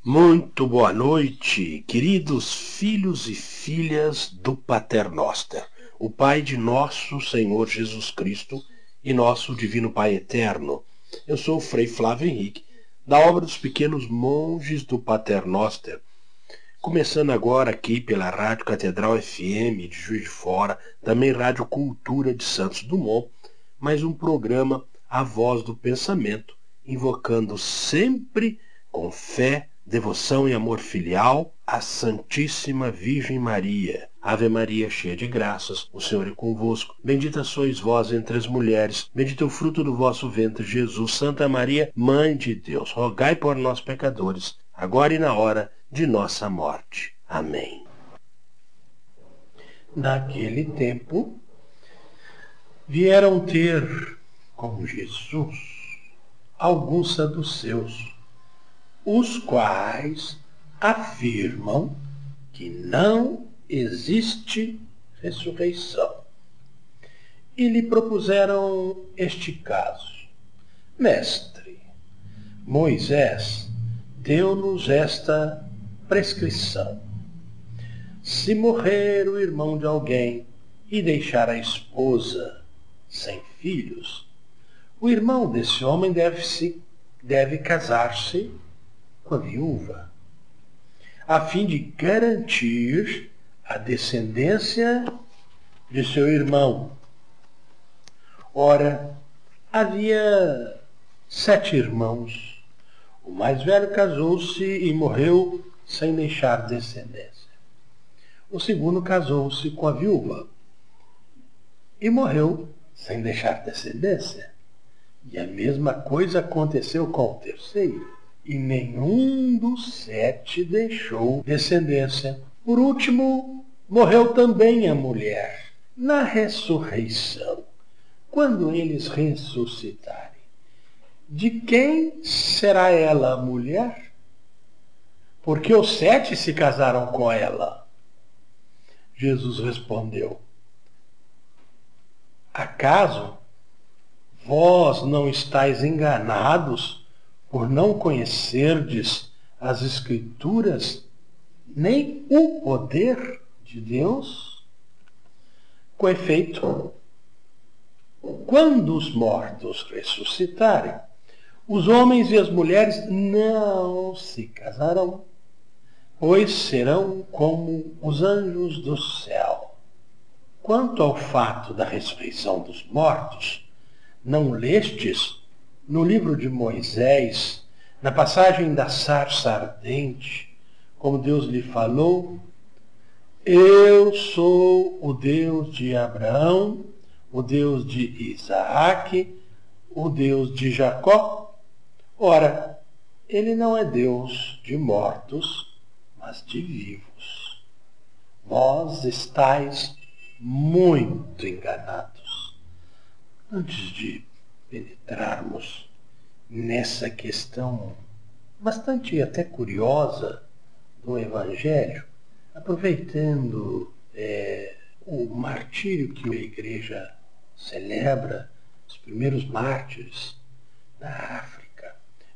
Muito boa noite, queridos filhos e filhas do Pater Noster, o Pai de nosso Senhor Jesus Cristo e nosso Divino Pai Eterno. Eu sou o Frei Flávio Henrique, da obra dos Pequenos Monges do Pater Noster, começando agora aqui pela Rádio Catedral FM de Juiz de Fora, também Rádio Cultura de Santos Dumont, mais um programa A Voz do Pensamento, invocando sempre com fé, devoção e amor filial à Santíssima Virgem Maria. Ave Maria, cheia de graças, o Senhor é convosco. Bendita sois vós entre as mulheres, bendito é o fruto do vosso ventre, Jesus. Santa Maria, Mãe de Deus, rogai por nós pecadores, agora e na hora de nossa morte. Amém. Naquele tempo, vieram ter com Jesus alguns saduceus, os quais afirmam que não existe ressurreição. E lhe propuseram este caso: Mestre, Moisés deu-nos esta prescrição: se morrer o irmão de alguém e deixar a esposa sem filhos, o irmão desse homem deve casar-se com a viúva, a fim de garantir a descendência de seu irmão. Ora, havia 7 irmãos. O mais velho casou-se e morreu sem deixar descendência. O segundo casou-se com a viúva e morreu sem deixar descendência. E a mesma coisa aconteceu com o terceiro. E nenhum dos 7 deixou descendência. Por último, morreu também a mulher. Na ressurreição, quando eles ressuscitarem, de quem será ela a mulher? Porque os 7 se casaram com ela. Jesus respondeu: acaso vós não estáis enganados por não conhecerdes as Escrituras, nem o poder de Deus? Com efeito, quando os mortos ressuscitarem, os homens e as mulheres não se casarão, pois serão como os anjos do céu. Quanto ao fato da ressurreição dos mortos, não lestes no livro de Moisés, na passagem da sarça ardente, como Deus lhe falou: eu sou o Deus de Abraão, o Deus de Isaac, o Deus de Jacó? Ora, ele não é Deus de mortos, mas de vivos. Vós estáis muito enganados. Antes de penetrarmos nessa questão bastante até curiosa do Evangelho, aproveitando o martírio que a Igreja celebra, os primeiros mártires da África,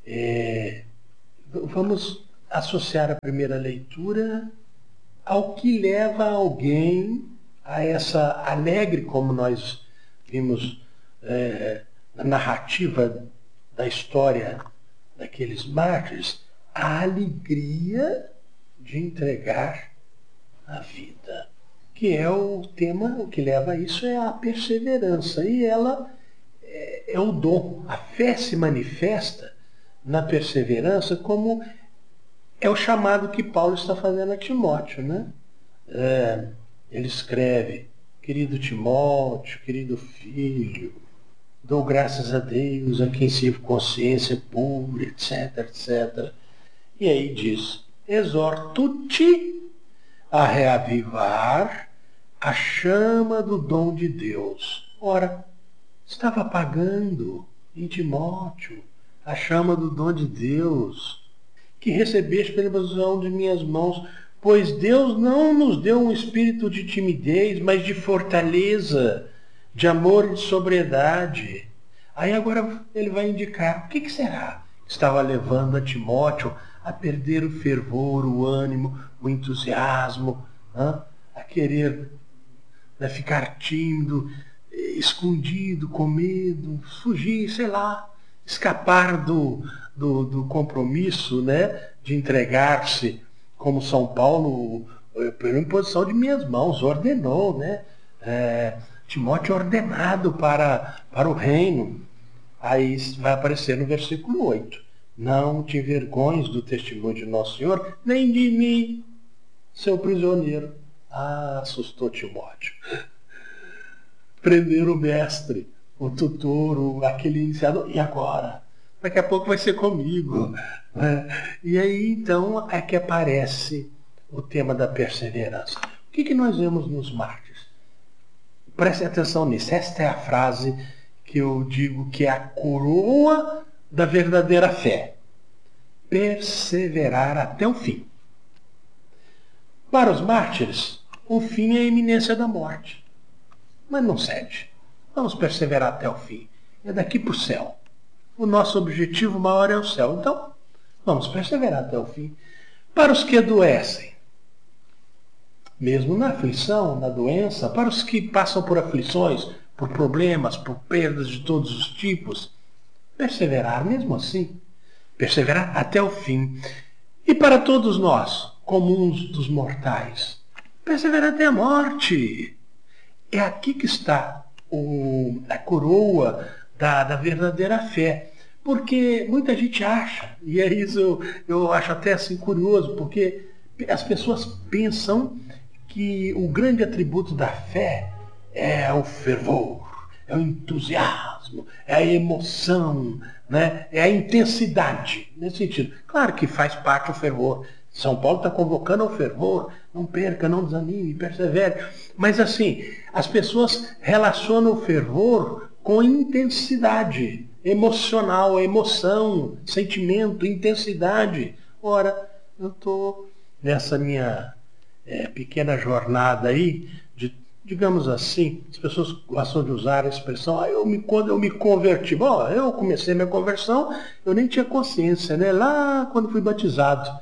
vamos associar a primeira leitura ao que leva alguém a essa alegre, como nós vimos na narrativa da história daqueles mártires, a alegria de entregar a vida. Que é o tema, o que leva a isso é a perseverança. E ela é o dom. A fé se manifesta na perseverança, como é o chamado que Paulo está fazendo a Timóteo, né? Ele escreve: querido Timóteo, querido filho, dou graças a Deus, a quem sirvo consciência pura, etc, etc. E aí diz: exorto-te a reavivar a chama do dom de Deus. Ora, estava apagando em Timóteo a chama do dom de Deus, que recebeste pela imposição de minhas mãos, pois Deus não nos deu um espírito de timidez, mas de fortaleza, de amor e de sobriedade. Aí agora ele vai indicar: o que será estava levando a Timóteo a perder o fervor, o ânimo, o entusiasmo, a querer, né, ficar tímido, escondido, com medo, fugir, sei lá, escapar do compromisso, né, de entregar-se, como São Paulo, pela imposição de minhas mãos, ordenou, né? Timóteo ordenado para o reino. Aí vai aparecer no versículo 8. Não te envergonhes do testemunho de Nosso Senhor, nem de mim, seu prisioneiro. Assustou Timóteo. Prender o mestre, o tutor, aquele iniciador. E agora? Daqui a pouco vai ser comigo. E aí, então, é que aparece o tema da perseverança. O que nós vemos nos mártires? Prestem atenção nisso. Esta é a frase que eu digo que é a coroa da verdadeira fé. Perseverar até o fim. Para os mártires, o fim é a iminência da morte. Mas não cede. Vamos perseverar até o fim. É daqui para o céu. O nosso objetivo maior é o céu. Então, vamos perseverar até o fim. Para os que adoecem, mesmo na aflição, na doença, para os que passam por aflições, por problemas, por perdas de todos os tipos, perseverar mesmo assim. Perseverar até o fim. E para todos nós, comuns dos mortais, perseverar até a morte. É aqui que está a coroa da verdadeira fé. Porque muita gente acha, e é isso eu acho até assim curioso, porque as pessoas pensam que o grande atributo da fé é o fervor, é o entusiasmo, é a emoção, né? É a intensidade, nesse sentido. Claro que faz parte o fervor. São Paulo está convocando ao fervor, não perca, não desanime, persevere. Mas assim, as pessoas relacionam o fervor com intensidade emocional, emoção, sentimento, intensidade. Ora, eu estou nessa minha pequena jornada aí, digamos assim, as pessoas gostam de usar a expressão, quando eu me converti. Bom, eu comecei minha conversão, eu nem tinha consciência, né? Lá quando fui batizado.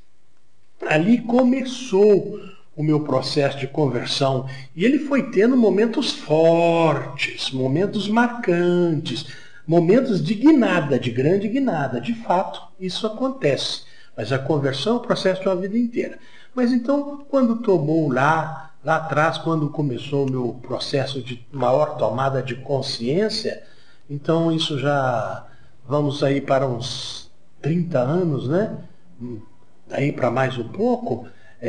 Ali começou o meu processo de conversão. E ele foi tendo momentos fortes, momentos marcantes, momentos de guinada, de grande guinada. De fato, isso acontece. Mas a conversão é o processo de uma vida inteira. Mas então, quando tomou lá atrás, quando começou o meu processo de maior tomada de consciência, então isso já, vamos aí para uns 30 anos, né? Daí para mais um pouco,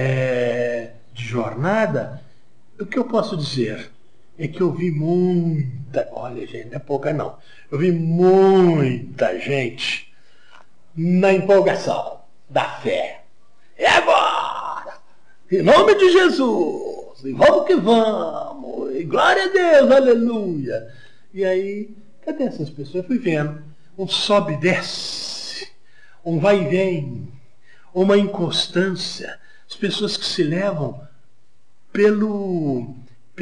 de jornada, o que eu posso dizer é que eu vi muita, olha gente, não é pouca não, eu vi muita gente na empolgação da fé. É agora! Em nome de Jesus! E vamos que vamos! E glória a Deus, aleluia! E aí, cadê essas pessoas? Eu fui vendo um sobe e desce, um vai e vem, uma inconstância, as pessoas que se levam pelo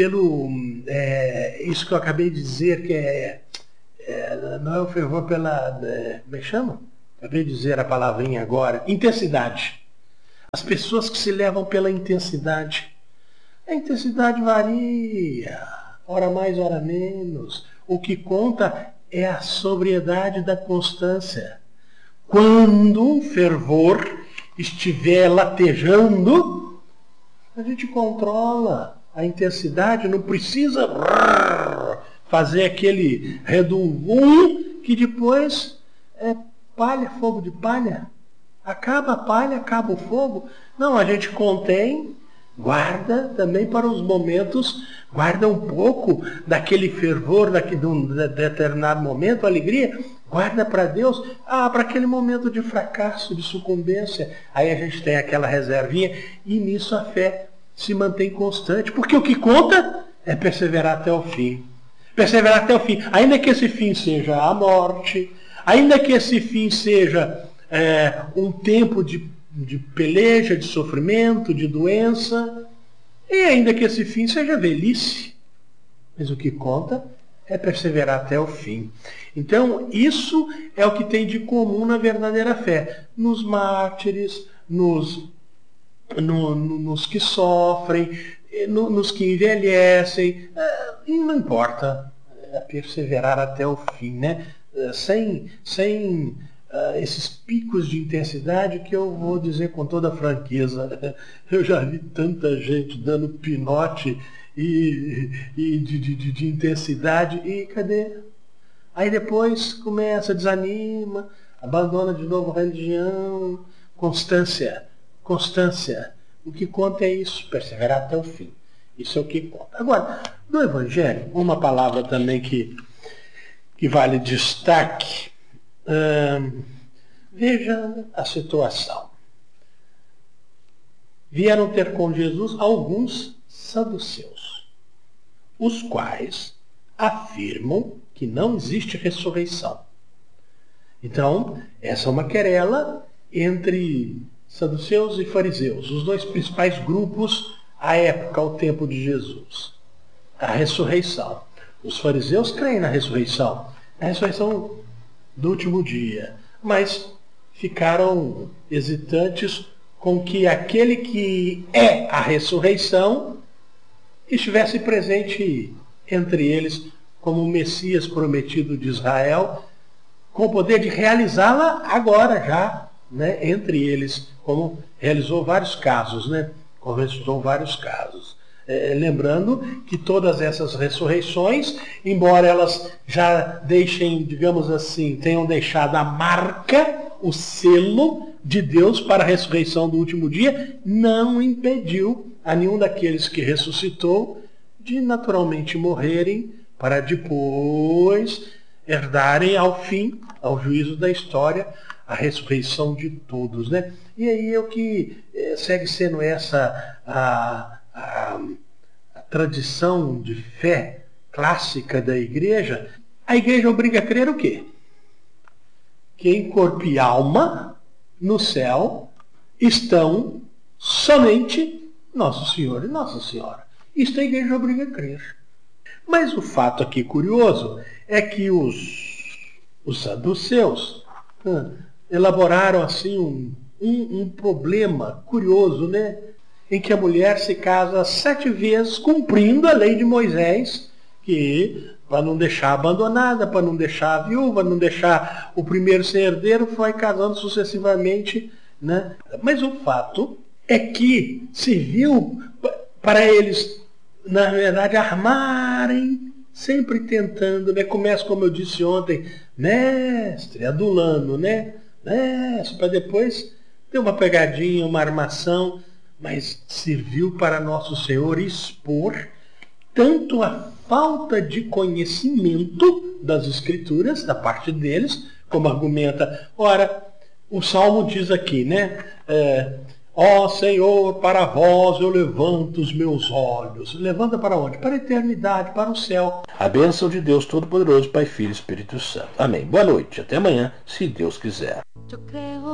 isso que eu acabei de dizer, que não é o fervor pela, como é que chama? Acabei de dizer a palavrinha agora, intensidade. As pessoas que se levam pela intensidade. A intensidade varia, ora mais, ora menos. O que conta é a sobriedade da constância. Quando o fervor estiver latejando, a gente controla a intensidade, não precisa fazer aquele redum que depois é palha, fogo de palha. Acaba a palha, acaba o fogo. Não, a gente contém, guarda também para os momentos, guarda um pouco daquele fervor, de um determinado momento, alegria, guarda para Deus, para aquele momento de fracasso, de sucumbência. Aí a gente tem aquela reservinha e nisso a fé se mantém constante, porque o que conta é perseverar até o fim. Perseverar até o fim, ainda que esse fim seja a morte, ainda que esse fim seja um tempo de peleja, de sofrimento, de doença, e ainda que esse fim seja velhice. Mas o que conta é perseverar até o fim. Então, isso é o que tem de comum na verdadeira fé. Nos mártires, nos que sofrem, nos que envelhecem, e não importa, é perseverar até o fim, né? Sem esses picos de intensidade que eu vou dizer com toda franqueza. Eu já vi tanta gente dando pinote de intensidade, e cadê? Aí depois começa, desanima, abandona de novo a religião. Constância. O que conta é isso, perseverar até o fim. Isso é o que conta. Agora, no Evangelho, uma palavra também que vale destaque. Veja a situação. Vieram ter com Jesus alguns saduceus, os quais afirmam que não existe ressurreição. Então, essa é uma querela entre saduceus e fariseus, os dois principais grupos à época, ao tempo de Jesus. A ressurreição. Os fariseus creem na ressurreição do último dia, mas ficaram hesitantes com que aquele que é a ressurreição estivesse presente entre eles como o Messias prometido de Israel, com o poder de realizá-la agora já, né, entre eles, como realizou vários casos, né? Como ressuscitou vários casos. Lembrando que todas essas ressurreições, embora elas já deixem, digamos assim, tenham deixado a marca, o selo de Deus para a ressurreição do último dia, não impediu a nenhum daqueles que ressuscitou de naturalmente morrerem para depois herdarem ao fim, ao juízo da história, a ressurreição de todos, né? E aí é o que segue sendo essa a tradição de fé clássica da igreja. A igreja obriga a crer o quê? Que em corpo e alma, no céu, estão somente Nosso Senhor e Nossa Senhora. Isto a igreja obriga a crer. Mas o fato aqui curioso é que os saduceus elaboraram assim um problema curioso, né? Em que a mulher se casa 7 vezes, cumprindo a lei de Moisés, que para não deixar abandonada, para não deixar a viúva, não deixar o primeiro ser herdeiro, foi casando sucessivamente, né? Mas o fato é que serviu para eles, na verdade, armarem, sempre tentando, né? Começa, como eu disse ontem, mestre, adulando, né? Mestre, para depois ter uma pegadinha, uma armação, mas serviu para Nosso Senhor expor tanto a falta de conhecimento das Escrituras, da parte deles, como argumenta. Ora, o Salmo diz aqui, né? Ó Senhor, para vós eu levanto os meus olhos. Levanta para onde? Para a eternidade, para o céu. A bênção de Deus Todo-Poderoso, Pai, Filho e Espírito Santo. Amém. Boa noite. Até amanhã, se Deus quiser.